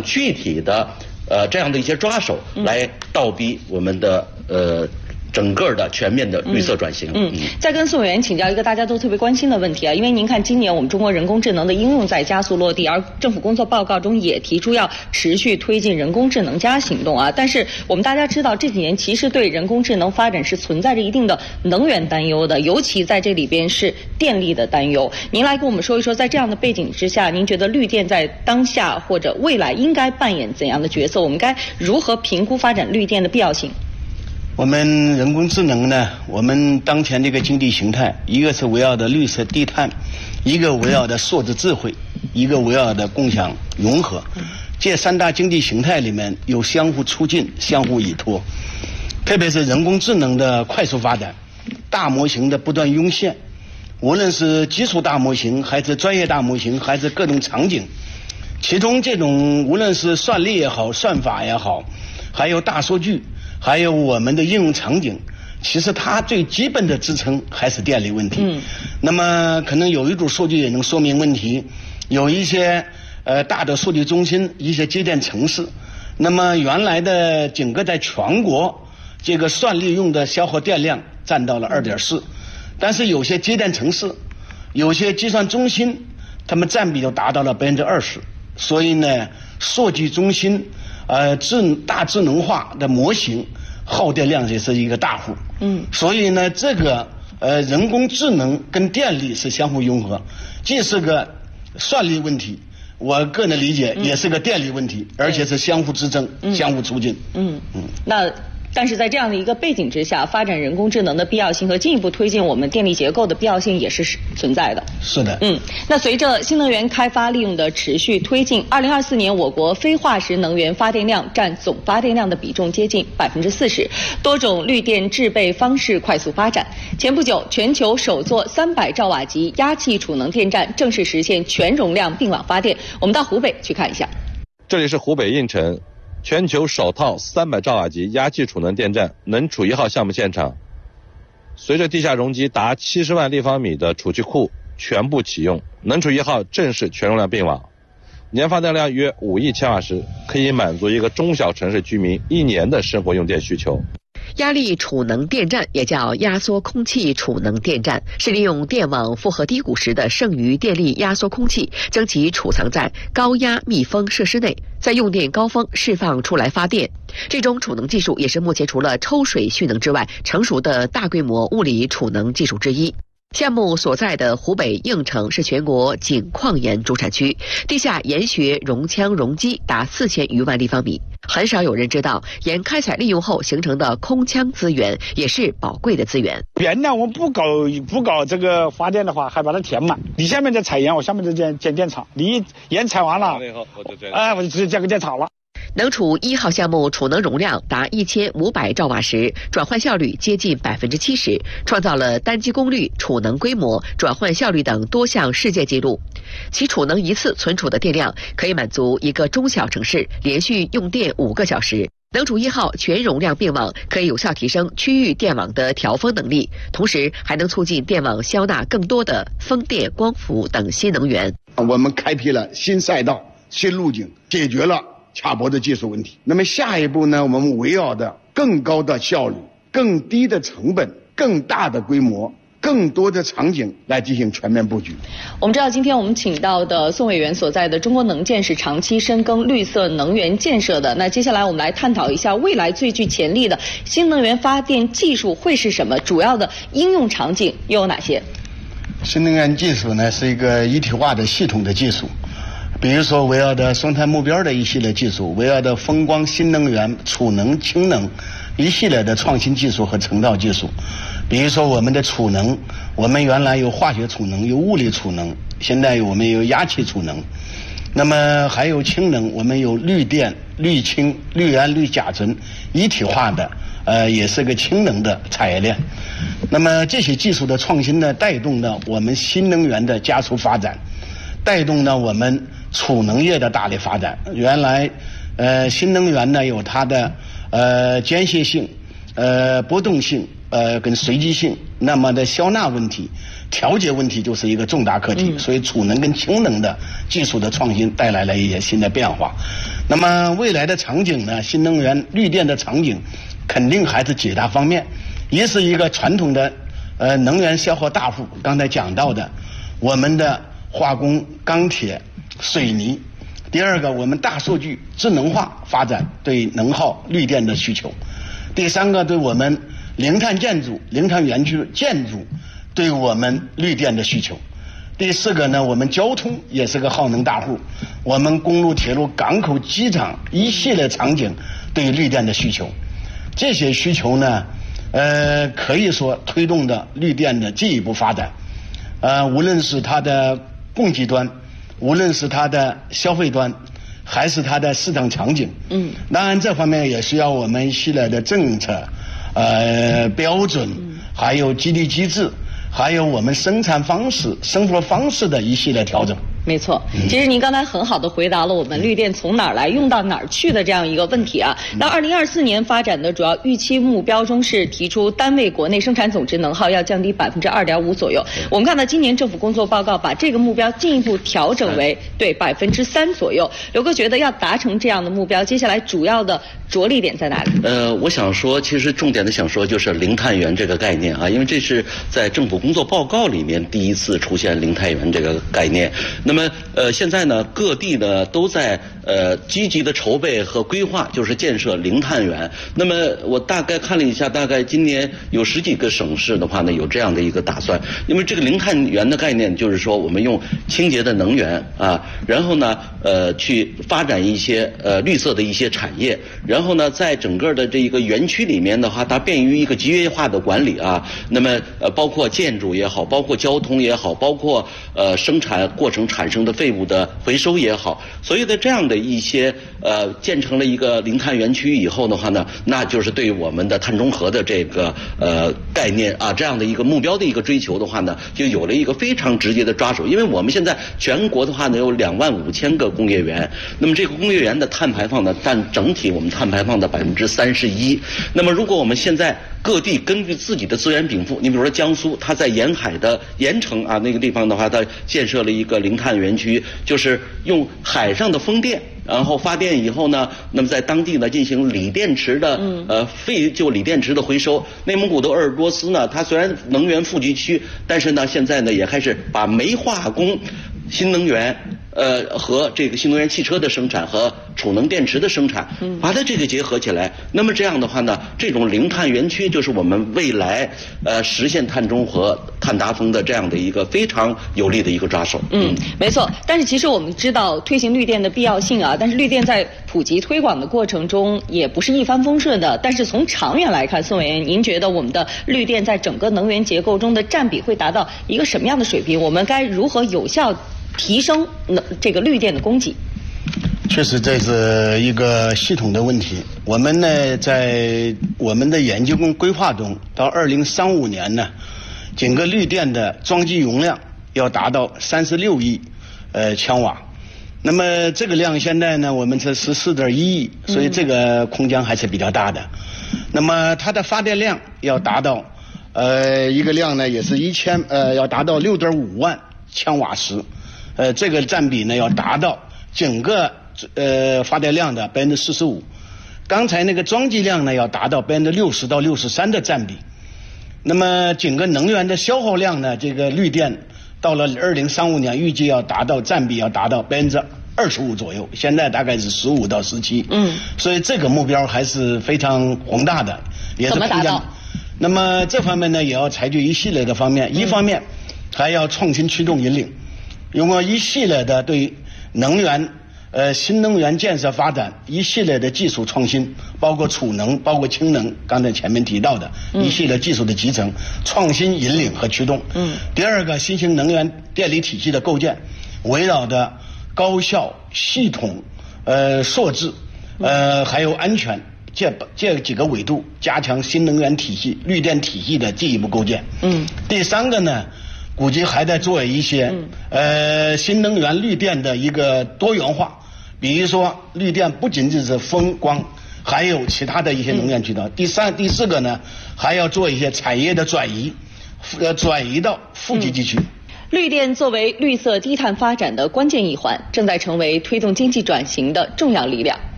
具体的这样的一些抓手，来倒逼我们的整个的全面的绿色转型。 再跟宋委员请教一个大家都特别关心的问题啊，因为您看今年我们中国人工智能的应用在加速落地，而政府工作报告中也提出要持续推进人工智能加行动啊。但是我们大家知道这几年其实对人工智能发展是存在着一定的能源担忧的，尤其在这里边是电力的担忧。您来跟我们说一说，在这样的背景之下，您觉得绿电在当下或者未来应该扮演怎样的角色？我们该如何评估发展绿电的必要性？ 我们人工智能呢，我们当前这个经济形态，一个是围绕的绿色低碳，一个围绕的数字智慧，一个围绕的共享融合。这三大经济形态里面有相互促进、相互依托。特别是人工智能的快速发展，大模型的不断涌现，无论是基础大模型，还是专业大模型，还是各种场景，其中这种无论是算力也好，算法也好，还有大数据，还有我们的应用场景，其实它最基本的支撑还是电力问题。那么可能有一组数据也能说明问题，有一些大的数据中心，一些节点城市，那么原来的整个在全国这个算力用的消耗电量占到了2.4%，但是有些节点城市，有些计算中心，他们占比就达到了20%。所以呢，数据中心大智能化的模型耗电量也是一个大户。所以呢，这个人工智能跟电力是相互融合，既是个算力问题，我个人理解也是个电力问题，而且是相互支撑、相互促进。 但是在这样的一个背景之下，发展人工智能的必要性和进一步推进我们电力结构的必要性也是存在的。 是的。 那随着新能源开发利用的持续推进，2024年我国非化石能源发电量占总发电量的比重接近40%，多种绿电制备方式快速发展。前不久，全球首座300兆瓦级压气储能电站正式实现全容量并网发电。我们到湖北去看一下。 这里是湖北应城。全球首套300兆瓦级压气储能电站能储1号项目现场，随着地下容积达70万立方米的储气库全部启用，能储1号正式全容量并网，年发电量约5亿千瓦时，可以满足一个中小城市居民1年的生活用电需求。 压力储能电站也叫压缩空气储能电站，是利用电网负荷低谷时的剩余电力压缩空气，将其储藏在高压密封设施内，在用电高峰释放出来发电。这种储能技术也是目前除了抽水蓄能之外，成熟的大规模物理储能技术之一。项目所在的湖北应城是全国井矿岩主产区，地下岩穴熔浆容积达4000余万立方米。很少有人知道，岩开采利用后形成的空腔资源也是宝贵的资源。 原来我们不搞这个发电的话，还把它填满。你下面在采岩，我下面在建电厂。你岩采完了，我就直接建个电厂了。 能储1号项目储能容量达1500兆瓦时，转换效率接近70%，创造了单机功率、储能规模、转换效率等多项世界纪录。其储能一次存储的电量可以满足一个中小城市连续用电5个小时。能储1号全容量并网，可以有效提升区域电网的调峰能力，同时还能促进电网消纳更多的风电、光伏等新能源。 我们开辟了新赛道、新路径，解决了卡脖的技术问题。那么下一步呢，我们围绕的更高的效率、更低的成本、更大的规模、更多的场景来进行全面布局。 我们知道今天我们请到的宋委员所在的中国能建是长期深耕绿色能源建设的。那接下来我们来探讨一下未来最具潜力的新能源发电技术会是什么，主要的应用场景又有哪些？ 新能源技术呢是一个一体化的系统的技术。比如说围绕的生态目标的一系列技术，围绕的风光、新能源、储能、氢能一系列的创新技术和成道技术。比如说我们的储能，我们原来有化学储能，有物理储能，现在我们有压气储能。那么还有氢能，我们有绿电、绿氢、绿氨、绿甲醇一体化的，也是个氢能的产业链。那么这些技术的创新呢，带动了我们新能源的加速发展，带动了我们储能业的大力发展。原来新能源呢有它的间歇性、波动性跟随机性， 那么的消纳问题、调节问题就是一个重大课题。所以储能跟氢能的技术的创新带来了一些新的变化。那么未来的场景呢，新能源绿电的场景肯定还是几大方面，一是一个传统的能源消耗大户，刚才讲到的我们的化工、钢铁、水泥。第二个，我们大数据智能化发展对能耗绿电的需求。第三个，对我们零碳建筑、零碳园区建筑对我们绿电的需求。第四个呢，我们交通也是个耗能大户，我们公路、铁路、港口、机场一系列场景对绿电的需求。这些需求呢，可以说推动的绿电的进一步发展。无论是它的供给端，无论是它的消费端，还是它的市场场景，当然这方面也需要我们一系列的政策、标准，还有激励机制，还有我们生产方式、生活方式的一系列调整。 没错，其实您刚才很好的回答了我们绿电从哪儿来用到哪儿去的这样一个问题啊。那2024年发展的主要预期目标中是提出单位国内生产总值能耗要降低2.5%左右。我们看到今年政府工作报告把这个目标进一步调整为对3%左右。刘哥觉得要达成这样的目标，接下来主要的着力点在哪里？ 我想说，其实重点的想说就是零碳源这个概念啊，因为这是在政府工作报告里面第一次出现零碳源这个概念。那么现在呢，各地呢都在积极的筹备和规划，就是建设零碳源。那么我大概看了一下，大概今年有10几个省市的话呢，有这样的一个打算。因为这个零碳源的概念就是说，我们用清洁的能源啊，然后呢去发展一些绿色的一些产业，然后呢在整个的这一个园区里面的话，它便于一个集约化的管理啊。那么包括建筑也好，包括交通也好，包括生产过程产生的废物的回收也好，所以的这样的一些建成了一个零碳园区以后的话呢，那就是对我们的碳中和的这个概念啊，这样的一个目标的一个追求的话呢，就有了一个非常直接的抓手。因为我们现在全国的话呢有25000个工业园，那么这个工业园的碳排放呢占整体我们碳排放的31%。那么如果我们现在各地根据自己的资源禀赋，你比如说江苏，它在沿海的盐城啊那个地方的话，它建设了一个零碳园区，就是用海上的风电，然后发电以后呢，那么在当地呢进行锂电池的废旧锂电池的回收。内蒙古的鄂尔多斯呢，它虽然能源富集区，但是呢现在呢也开始把煤化工、新能源和这个新能源汽车的生产和储能电池的生产，把它这个结合起来。那么这样的话呢，这种零碳园区就是我们未来实现碳中和、碳达峰的这样的一个非常有力的一个抓手。 没错。但是其实我们知道推行绿电的必要性啊，但是绿电在普及推广的过程中也不是一帆风顺的。但是从长远来看，宋委员，您觉得我们的绿电在整个能源结构中的占比会达到一个什么样的水平？我们该如何有效提升这个绿电的供给？ 确实这是一个系统的问题。我们呢在我们的研究跟规划中，到2035年呢，整个绿电的装机容量要达到36亿千瓦。那么这个量现在呢我们是14.1亿，所以这个空间还是比较大的。那么它的发电量要达到一个量呢也是要达到6.5万千瓦时。这个占比呢要达到整个发电量的45%。刚才那个装机量呢要达到60%到63%的占比。那么整个能源的消耗量呢，这个绿电到了2035年预计要达到占比要达到25%左右，现在大概是15%到17%。所以这个目标还是非常宏大的，也是怎么达到？ 那么这方面呢也要采取一系列的方面，一方面还要创新驱动引领，用一系列的对能源新能源建设发展一系列的技术创新，包括储能，包括氢能，刚才前面提到的一系列技术的集成、创新引领和驱动。第二个，新型能源电力体系的构建，围绕着高效、系统、硕智，还有安全这几个维度，加强新能源体系、绿电体系的进一步构建。第三个呢，估计还在做一些新能源绿电的一个多元化，比如说绿电不仅仅是风光，还有其他的一些能源渠道。第四个呢，还要做一些产业的转移， 要转移到富集地区。 绿电作为绿色低碳发展的关键一环，正在成为推动经济转型的重要力量。